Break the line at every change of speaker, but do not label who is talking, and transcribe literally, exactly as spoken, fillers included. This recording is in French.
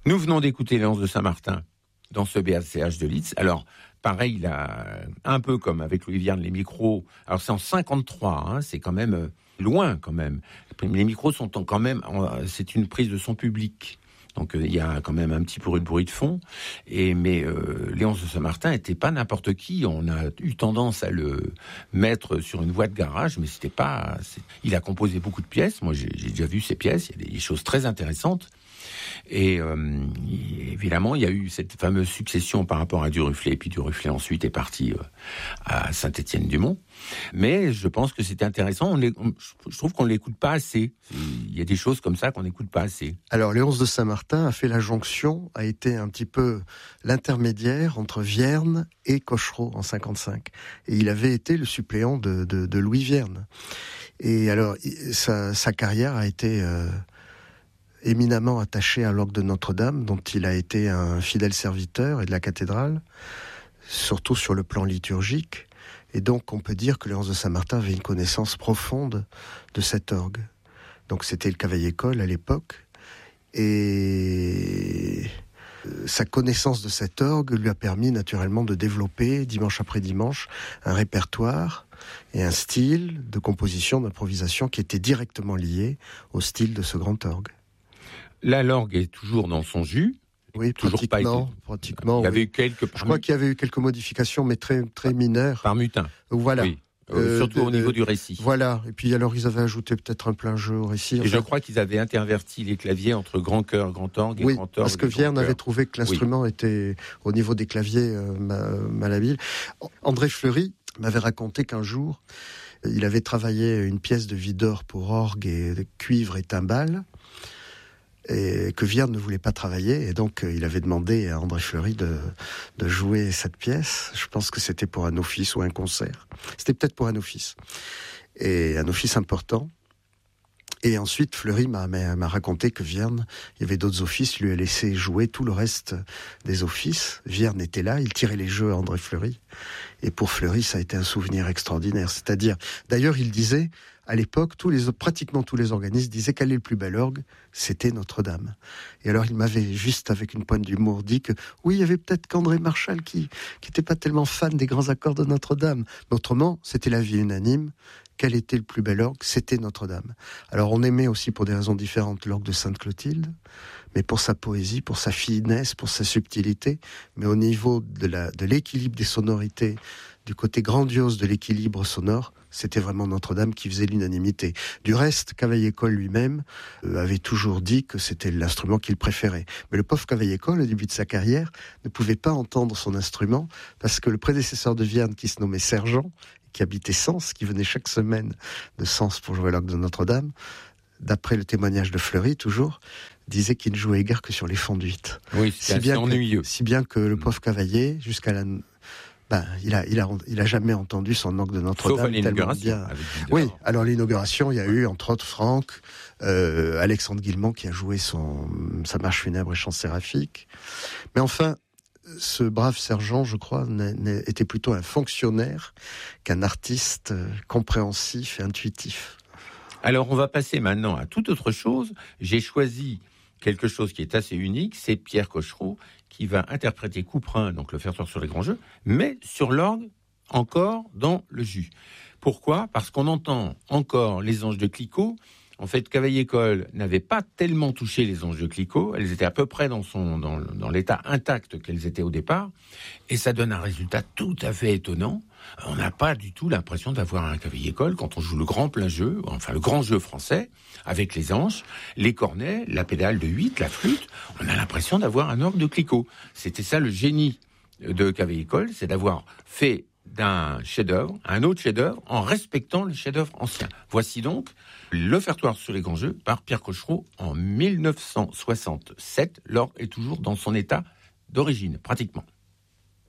Nous venons d'écouter Léonce de Saint-Martin dans ce B A C H de Leeds. Alors, pareil, là, un peu comme avec Louis Vierne, les micros. Alors, c'est en cinquante-trois, hein, c'est quand même loin, quand même. Les micros sont quand même, c'est une prise de son public. Donc, il y a quand même un petit peu de bruit de fond. Et, mais euh, Léonce de Saint-Martin n'était pas n'importe qui. On a eu tendance à le mettre sur une voie de garage, mais c'était pas... C'est... Il a composé beaucoup de pièces. Moi, j'ai, j'ai déjà vu ses pièces. Il y a des choses très intéressantes. Et euh, évidemment, il y a eu cette fameuse succession par rapport à Duruflé, et puis Duruflé ensuite est parti euh, à Saint-Étienne-du-Mont. Mais je pense que c'était intéressant. On on, je trouve qu'on ne l'écoute pas assez. Il y a des choses comme ça qu'on n'écoute pas assez.
Alors, Léonce de Saint-Martin a fait la jonction, a été un petit peu l'intermédiaire entre Vierne et Cochereau en cinquante-cinq. Et il avait été le suppléant de, de, de Louis Vierne. Et alors, sa, sa carrière a été... Euh, éminemment attaché à l'orgue de Notre-Dame, dont il a été un fidèle serviteur, et de la cathédrale, surtout sur le plan liturgique. Et donc, on peut dire que Léonce de Saint-Martin avait une connaissance profonde de cet orgue. Donc, c'était le Cavaillé-Coll à l'époque. Et sa connaissance de cet orgue lui a permis naturellement de développer, dimanche après dimanche, un répertoire et un style de composition, d'improvisation qui était directement lié au style de ce grand orgue.
Là, l'orgue est toujours dans son jus.
Oui, toujours pratiquement, pas été... pratiquement.
Il y avait
oui.
eu quelques.
Je crois qu'il y avait eu quelques modifications, mais très très mineures.
Par mutin.
Voilà.
Oui. Euh, surtout de, au niveau du récit.
Voilà. Et puis alors ils avaient ajouté peut-être un plein jeu au récit.
Enfin... Et je crois qu'ils avaient interverti les claviers entre grand chœur, grand orgue et
oui,
grand orgue.
Parce que Vierne avait trouvé que l'instrument oui. était au niveau des claviers euh, malhabile. André Fleury m'avait raconté qu'un jour il avait travaillé une pièce de Widor pour orgue et cuivre et timbales. Et que Vierne ne voulait pas travailler, et donc euh, il avait demandé à André Fleury de, de jouer cette pièce. Je pense que c'était pour un office ou un concert. C'était peut-être pour un office. Et un office important. Et ensuite, Fleury m'a, m'a raconté que Vierne, il y avait d'autres offices, lui a laissé jouer tout le reste des offices. Vierne était là, il tirait les jeux à André Fleury. Et pour Fleury, ça a été un souvenir extraordinaire. C'est-à-dire, d'ailleurs, il disait, à l'époque, tous les, pratiquement tous les organismes disaient quel est le plus bel orgue, c'était Notre-Dame. Et alors, il m'avait juste, avec une pointe d'humour, dit que, oui, il y avait peut-être qu'André Marchal qui, qui était pas tellement fan des grands accords de Notre-Dame. Mais autrement, c'était l'avis unanime. Quel était le plus bel orgue? C'était Notre-Dame. Alors, on aimait aussi, pour des raisons différentes, l'orgue de Sainte-Clotilde, mais pour sa poésie, pour sa finesse, pour sa subtilité, mais au niveau de, la, de l'équilibre des sonorités, du côté grandiose de l'équilibre sonore, c'était vraiment Notre-Dame qui faisait l'unanimité. Du reste, Cavaillé-Coll lui-même euh, avait toujours dit que c'était l'instrument qu'il préférait. Mais le pauvre Cavaillé-Coll, au début de sa carrière, ne pouvait pas entendre son instrument, parce que le prédécesseur de Vierne, qui se nommait Sergent, qui habitait Sens, qui venait chaque semaine de Sens pour jouer l'orgue de Notre-Dame, d'après le témoignage de Fleury, toujours, disait qu'il ne jouait guère que sur les fonduites.
Oui, c'est si bien ennuyeux.
Que, si bien que le pauvre Cavaillé, jusqu'à la... Ben, il a, il a, il a jamais entendu son orgue de Notre-Dame.
Sauf à l'inauguration.
Bien. Oui, alors l'inauguration, il y a eu, entre autres, Franck, euh, Alexandre Guillemont, qui a joué son, sa marche funèbre et chant séraphique. Mais enfin, ce brave sergent, je crois, n'est, n'est, était plutôt un fonctionnaire qu'un artiste compréhensif et intuitif.
Alors, on va passer maintenant à toute autre chose. J'ai choisi quelque chose qui est assez unique, c'est Pierre Cochereau qui va interpréter Couperin, donc l'offertoire sur les grands jeux, mais sur l'orgue, encore dans le jus. Pourquoi ? Parce qu'on entend encore les anges de Clicquot. En fait, Cavaillé-Coll n'avait pas tellement touché les anges de Clicquot. Elles étaient à peu près dans, son, dans, dans l'état intact qu'elles étaient au départ. Et ça donne un résultat tout à fait étonnant. On n'a pas du tout l'impression d'avoir un Cavaillé-Coll quand on joue le grand plein jeu, enfin le grand jeu français, avec les anges, les cornets, la pédale de huit, la flûte. On a l'impression d'avoir un orgue de Clicquot. C'était ça le génie de Cavaillé-Coll, c'est d'avoir fait d'un chef-d'œuvre un autre chef-d'œuvre en respectant le chef-d'œuvre ancien. Voici donc l'offertoire sur les grands jeux par Pierre Cochereau en mille neuf cent soixante-sept. L'orgue est toujours dans son état d'origine, pratiquement.